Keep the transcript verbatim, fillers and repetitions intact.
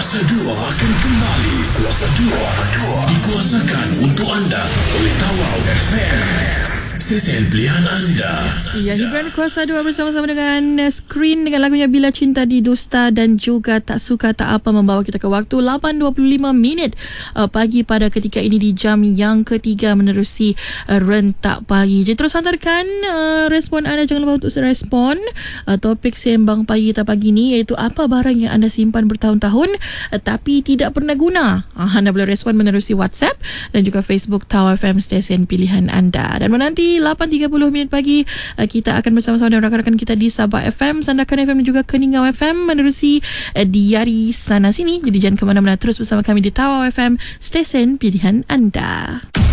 Kuasa dua akan kembali. Kuasa dua dikuasakan untuk anda oleh Tawau F M. Stesen pilihan anda. Ya, hiburan Kuasa dua bersama-sama dengan Screen dengan lagunya Bila Cinta Didusta dan juga Tak Suka Tak Apa membawa kita ke waktu lapan dua puluh lima minit uh, pagi pada ketika ini di jam yang ketiga menerusi uh, rentak pagi. Jadi terus hantarkan uh, respon anda, jangan lupa untuk respon uh, topik sembang pagi kita pagi ni, iaitu apa barang yang anda simpan bertahun-tahun uh, tapi tidak pernah guna. Uh, anda boleh respon menerusi WhatsApp dan juga Facebook Tawau F M, stesen pilihan anda. Dan menanti lapan tiga puluh minit pagi kita akan bersama-sama dengan rakan-rakan kita di Sabah F M, Sandakan F M dan juga Keningau F M menerusi diari sana sini. Jadi jangan ke mana-mana, terus bersama kami di Tawau F M, stesen pilihan anda.